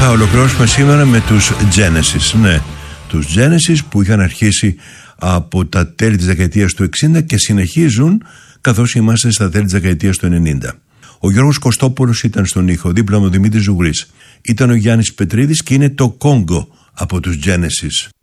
Θα ολοκληρώσουμε σήμερα με τους Genesis. Ναι, τους Genesis που είχαν αρχίσει από τα τέλη της δεκαετίας του 60 και συνεχίζουν καθώς είμαστε στα τέλη της δεκαετίας του 90. Ο Γιώργος Κωστόπουλος ήταν στον ήχο, δίπλα μου ο Δημήτρης Ζουγρής. Ήταν ο Γιάννης Πετρίδης και είναι το Κόγκο από τους Genesis.